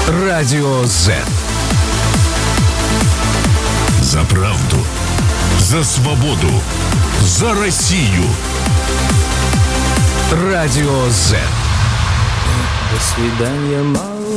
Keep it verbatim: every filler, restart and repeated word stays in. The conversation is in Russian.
Радио Z. За правду, за свободу, за Россию. Радио Z. До свидания, мало.